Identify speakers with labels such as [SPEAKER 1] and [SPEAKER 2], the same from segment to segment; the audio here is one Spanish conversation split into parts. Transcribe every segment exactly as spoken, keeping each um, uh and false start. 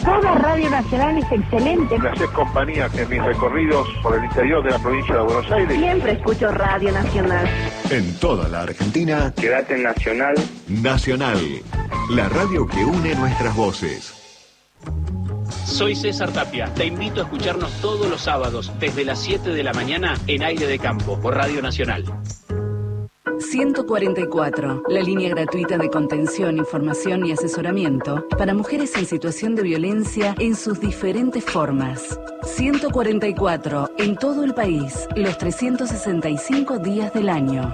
[SPEAKER 1] Toda Radio Nacional es excelente.
[SPEAKER 2] Me haces compañía en mis recorridos por el interior de la provincia de Buenos Aires.
[SPEAKER 1] Siempre escucho Radio Nacional.
[SPEAKER 3] En toda la Argentina,
[SPEAKER 4] quédate en Nacional.
[SPEAKER 3] Nacional, la radio que une nuestras voces.
[SPEAKER 5] Soy César Tapia. Te invito a escucharnos todos los sábados desde las siete de la mañana en Aire de Campo por Radio Nacional.
[SPEAKER 6] ciento cuarenta y cuatro, la línea gratuita de contención, información y asesoramiento para mujeres en situación de violencia en sus diferentes formas. ciento cuarenta y cuatro, en todo el país, los trescientos sesenta y cinco días del año.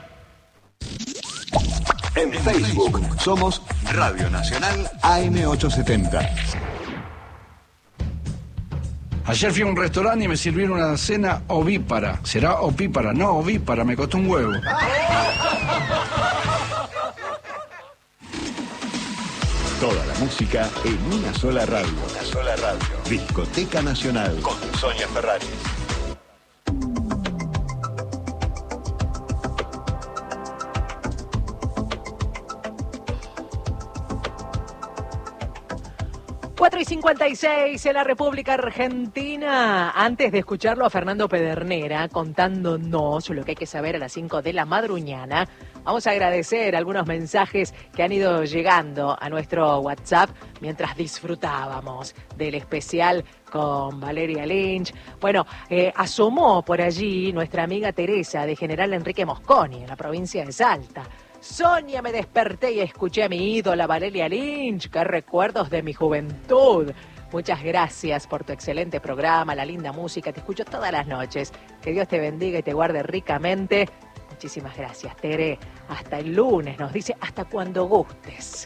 [SPEAKER 3] En Facebook somos Radio Nacional A M ochocientos setenta.
[SPEAKER 7] Ayer fui a un restaurante y me sirvieron una cena ovípara. ¿Será opípara? No, ovípara, me costó un huevo.
[SPEAKER 3] Toda la música en una sola radio. Una sola radio. Discoteca Nacional con Sonia Ferrari.
[SPEAKER 8] cuatro y cincuenta y seis en la República Argentina. Antes de escucharlo a Fernando Pedernera contándonos lo que hay que saber a las cinco de la madruñana, vamos a agradecer algunos mensajes que han ido llegando a nuestro WhatsApp mientras disfrutábamos del especial con Valeria Lynch. Bueno, eh, asomó por allí nuestra amiga Teresa de General Enrique Mosconi, en la provincia de Salta. Sonia, me desperté y escuché a mi ídola Valeria Lynch. ¡Qué recuerdos de mi juventud! Muchas gracias por tu excelente programa, la linda música. Te escucho todas las noches. Que Dios te bendiga y te guarde ricamente. Muchísimas gracias, Tere. Hasta el lunes, nos dice, hasta cuando gustes.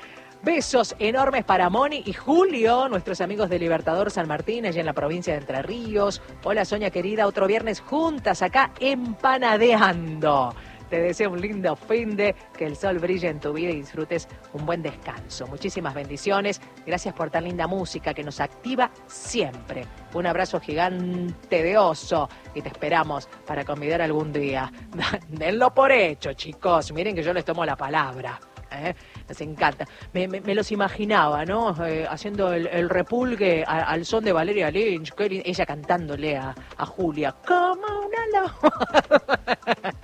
[SPEAKER 8] Besos enormes para Moni y Julio, nuestros amigos de Libertador San Martín, allá en la provincia de Entre Ríos. Hola, Sonia querida, otro viernes juntas acá empanadeando. Te deseo un lindo fin de, que el sol brille en tu vida y disfrutes un buen descanso. Muchísimas bendiciones. Gracias por tan linda música que nos activa siempre. Un abrazo gigante de oso y te esperamos para convidar algún día. Denlo por hecho, chicos. Miren que yo les tomo la palabra. ¿Eh? Les encanta. Me, me, me los imaginaba, ¿no? Eh, haciendo el, el repulgue a, al son de Valeria Lynch, que ella cantándole a, a Julia, como una loba.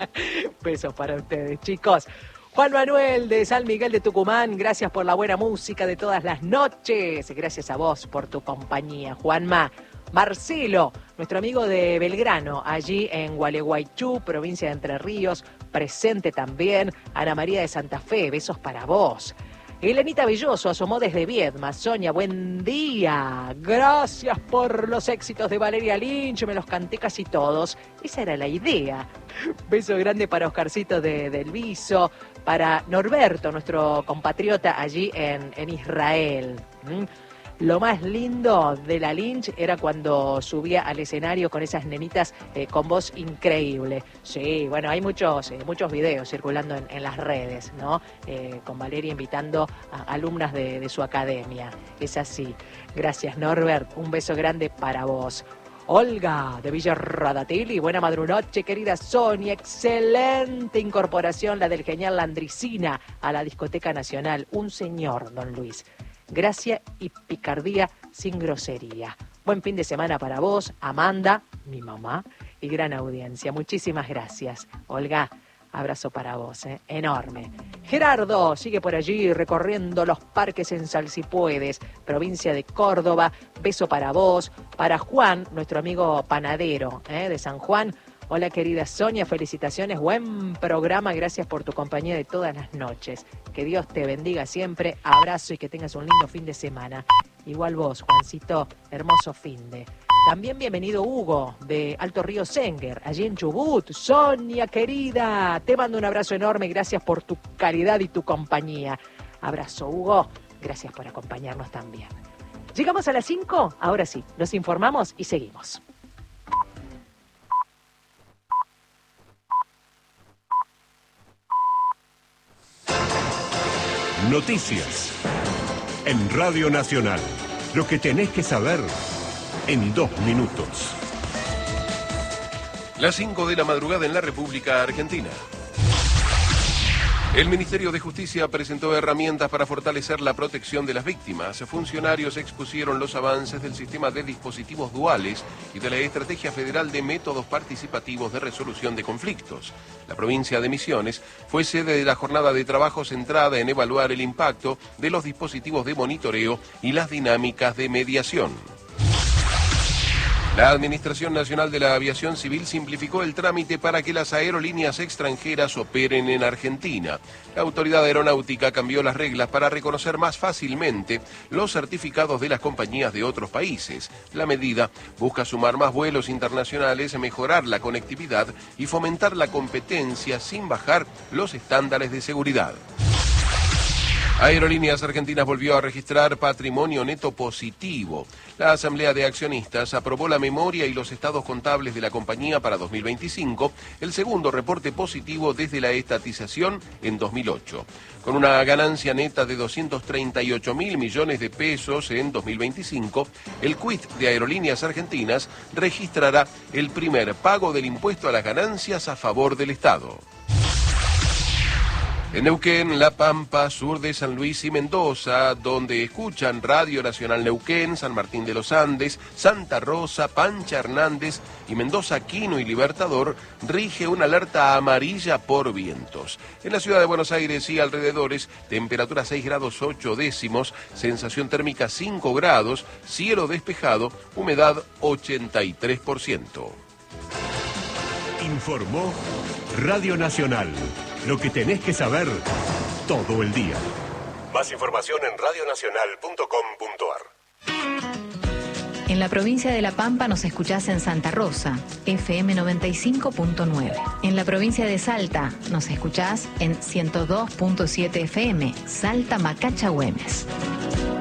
[SPEAKER 8] Besos para ustedes, chicos. Juan Manuel de San Miguel de Tucumán, gracias por la buena música de todas las noches. Gracias a vos por tu compañía, Juanma. Marcelo, nuestro amigo de Belgrano, allí en Gualeguaychú, provincia de Entre Ríos, presente también. Ana María de Santa Fe, besos para vos. Elenita Belloso asomó desde Viedma. Sonia, buen día. Gracias por los éxitos de Valeria Lynch, me los canté casi todos. Esa era la idea. Beso grande para Oscarcito de, del Viso, para Norberto, nuestro compatriota allí en, en Israel. ¿Mm? Lo más lindo de la Lynch era cuando subía al escenario con esas nenitas eh, con voz increíble. Sí, bueno, hay muchos eh, muchos videos circulando en, en las redes, ¿no? Eh, con Valeria invitando a alumnas de, de su academia. Es así. Gracias, Norbert. Un beso grande para vos. Olga, de Villa Radatili, buena madrunoche, querida Sonia, excelente incorporación la del genial Landricina a la Discoteca Nacional. Un señor, don Luis. Gracia y picardía sin grosería. Buen fin de semana para vos, Amanda, mi mamá, y gran audiencia. Muchísimas gracias. Olga, abrazo para vos, ¿eh? Enorme. Gerardo sigue por allí recorriendo los parques en Salsipuedes, provincia de Córdoba. Beso para vos. Para Juan, nuestro amigo panadero, ¿eh? de San Juan. Hola querida Sonia, felicitaciones, buen programa, gracias por tu compañía de todas las noches. Que Dios te bendiga siempre, abrazo y que tengas un lindo fin de semana. Igual vos, Juancito, hermoso fin de. También bienvenido Hugo, de Alto Río Senger, allí en Chubut. Sonia querida, te mando un abrazo enorme, gracias por tu calidad y tu compañía. Abrazo Hugo, gracias por acompañarnos también. Llegamos a las cinco, ahora sí, nos informamos y seguimos.
[SPEAKER 9] Noticias en Radio Nacional. Lo que tenés que saber en dos minutos.
[SPEAKER 10] Las cinco de la madrugada en la República Argentina.
[SPEAKER 4] El Ministerio de Justicia presentó herramientas para fortalecer la protección de las víctimas. Funcionarios expusieron los avances del sistema de dispositivos duales y de la Estrategia Federal de Métodos Participativos de Resolución de Conflictos. La provincia de Misiones fue sede de la jornada de trabajo centrada en evaluar el impacto de los dispositivos de monitoreo y las dinámicas de mediación. La Administración Nacional de la Aviación Civil simplificó el trámite para que las aerolíneas extranjeras operen en Argentina. La autoridad aeronáutica cambió las reglas para reconocer más fácilmente los certificados de las compañías de otros países. La medida busca sumar más vuelos internacionales, mejorar la conectividad y fomentar la competencia sin bajar los estándares de seguridad. Aerolíneas Argentinas volvió a registrar patrimonio neto positivo. La Asamblea de Accionistas aprobó la memoria y los estados contables de la compañía para dos mil veinticinco, el segundo reporte positivo desde la estatización en dos mil ocho. Con una ganancia neta de doscientos treinta y ocho mil millones de pesos en dos mil veinticinco, el C U I T de Aerolíneas Argentinas registrará el primer pago del impuesto a las ganancias a favor del Estado. En Neuquén, La Pampa, sur de San Luis y Mendoza, donde escuchan Radio Nacional Neuquén, San Martín de los Andes, Santa Rosa, Pancha Hernández y Mendoza, Quino y Libertador, rige una alerta amarilla por vientos. En la ciudad de Buenos Aires y alrededores, temperatura seis grados ocho décimos, sensación térmica cinco grados, cielo despejado, humedad ochenta y tres por ciento.
[SPEAKER 9] Informó Radio Nacional. Lo que tenés que saber todo el día. Más información en radio nacional punto com punto ar.
[SPEAKER 10] En la provincia de La Pampa nos escuchás en Santa Rosa, F M noventa y cinco punto nueve. En la provincia de Salta nos escuchás en ciento dos punto siete F M, Salta Macacha Güemes.